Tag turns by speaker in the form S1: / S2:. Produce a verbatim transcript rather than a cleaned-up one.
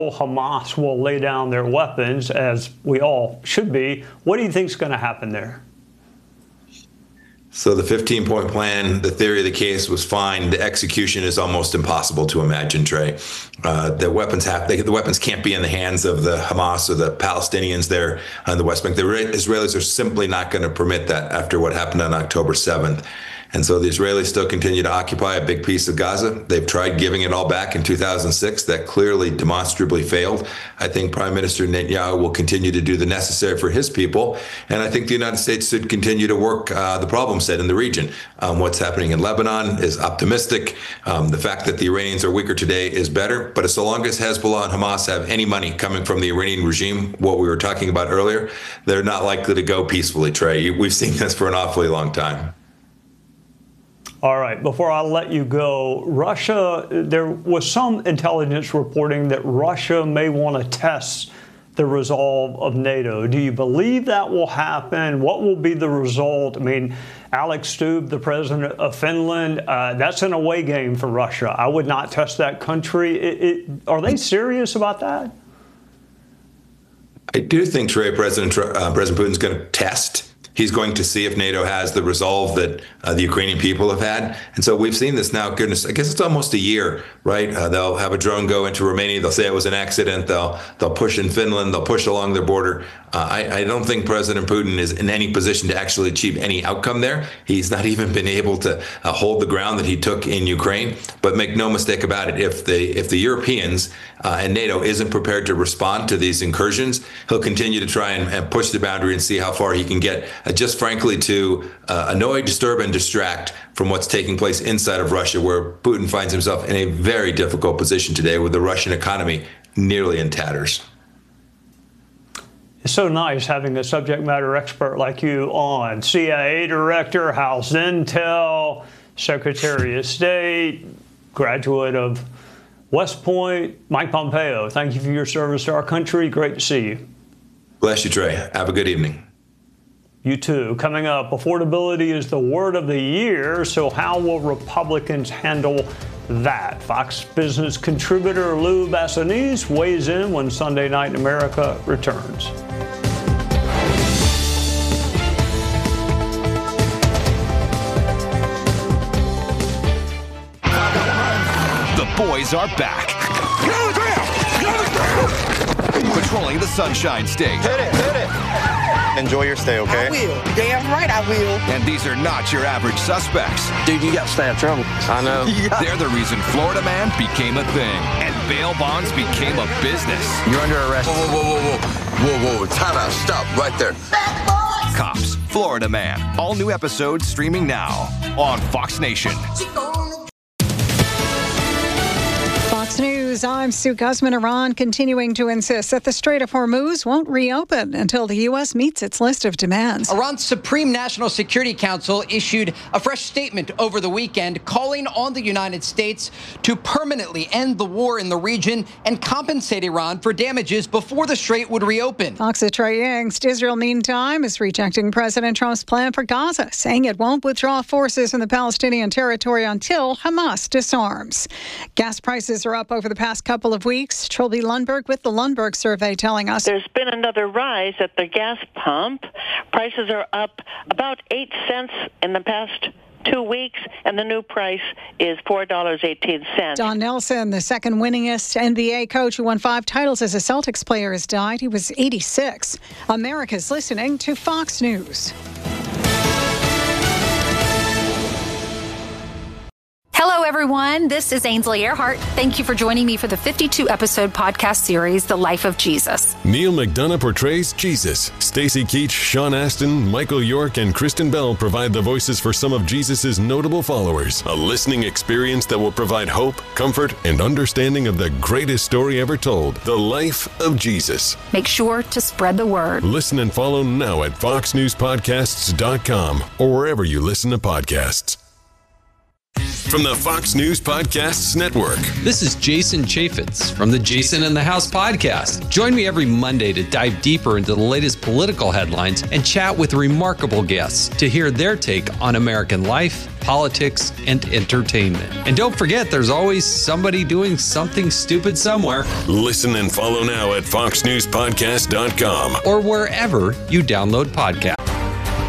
S1: Hamas will lay down their weapons, as we all should be. What do you think is going to happen there?
S2: So the fifteen-point plan, the theory of the case was fine. The execution is almost impossible to imagine, Trey. Uh, the weapons have they, the weapons can't be in the hands of the Hamas or the Palestinians there on the West Bank. The Israelis are simply not going to permit that after what happened on October seventh. And so the Israelis still continue to occupy a big piece of Gaza. They've tried giving it all back in two thousand six. That clearly demonstrably failed. I think Prime Minister Netanyahu will continue to do the necessary for his people. And I think the United States should continue to work uh, the problem set in the region. Um, what's happening in Lebanon is optimistic. Um, the fact that the Iranians are weaker today is better. But so long as Hezbollah and Hamas have any money coming from the Iranian regime, what we were talking about earlier, they're not likely to go peacefully, Trey. We've seen this for an awfully long time.
S1: All right, before I let you go, Russia, there was some intelligence reporting that Russia may want to test the resolve of NATO. Do you believe that will happen? What will be the result? I mean, Alex Stubb, the president of Finland, uh, that's an away game for Russia. I would not test that country. It, it, are they serious about that?
S2: I do think, Trey, President, uh, President Putin's going to test. He's going to see if NATO has the resolve that uh, the Ukrainian people have had. And so we've seen this now, goodness, I guess it's almost a year, right? Uh, they'll have a drone go into Romania. They'll say it was an accident. They'll they'll push in Finland. They'll push along their border. Uh, I, I don't think President Putin is in any position to actually achieve any outcome there. He's not even been able to uh, hold the ground that he took in Ukraine. But make no mistake about it, if the, if the Europeans uh, and NATO isn't prepared to respond to these incursions, he'll continue to try and, and push the boundary and see how far he can get, uh, just frankly to uh, annoy, disturb, and distract from what's taking place inside of Russia, where Putin finds himself in a very difficult position today with the Russian economy nearly in tatters.
S1: It's so nice having a subject matter expert like you on. C I A director, House Intel, Secretary of State, graduate of West Point, Mike Pompeo. Thank you for your service to our country. Great to see you.
S2: Bless you, Trey. Have a good evening.
S1: You too. Coming up, affordability is the word of the year, so how will Republicans handle that? Fox Business contributor Lou Bassanese weighs in when Sunday Night in America returns.
S3: The boys are back. Patrolling the Sunshine State.
S4: Hit it, hit it. Enjoy your stay, okay?
S5: I will. Damn right I will.
S3: And these are not your average suspects.
S5: Dude, you got to stay out of trouble.
S4: I know.
S3: They're the reason Florida Man became a thing and bail bonds became a business.
S4: You're under arrest.
S6: Whoa, whoa, whoa, whoa, whoa, whoa, whoa, time out, stop right there.
S3: Cops, Florida Man. All new episodes streaming now on Fox Nation.
S7: Fox News, I'm Sue Guzman. Iran continuing to insist that the Strait of Hormuz won't reopen until the U S meets its list of demands.
S8: Iran's Supreme National Security Council issued a fresh statement over the weekend calling on the United States to permanently end the war in the region and compensate Iran for damages before the strait would reopen.
S7: Fox's Trey Yingst. Israel, meantime, is rejecting President Trump's plan for Gaza, saying it won't withdraw forces in the Palestinian territory until Hamas disarms. Gas prices are up over the past couple of weeks. Trilby Lundberg with the Lundberg survey telling us
S9: there's been another rise at the gas pump. Prices are up about eight cents in the past two weeks, and the new price is four dollars and eighteen cents.
S7: Don Nelson, the second winningest N B A coach who won five titles as a Celtics player, has died. He was eighty-six. America's listening to Fox News.
S10: Hello, everyone. This is Ainsley Earhart. Thank you for joining me for the fifty-two episode podcast series, The Life of Jesus.
S11: Neil McDonough portrays Jesus. Stacy Keach, Sean Astin, Michael York, and Kristen Bell provide the voices for some of Jesus' notable followers. A listening experience that will provide hope, comfort, and understanding of the greatest story ever told, The Life of Jesus.
S10: Make sure to spread the word.
S11: Listen and follow now at fox news podcasts dot com or wherever you listen to podcasts. from the Fox News Podcasts Network.
S12: This is Jason Chaffetz from the Jason in the House podcast. Join me every Monday to dive deeper into the latest political headlines and chat with remarkable guests to hear their take on American life, politics, and entertainment. And don't forget, there's always somebody doing something stupid somewhere.
S11: Listen and follow now at fox news podcast dot com
S12: or wherever you download podcasts.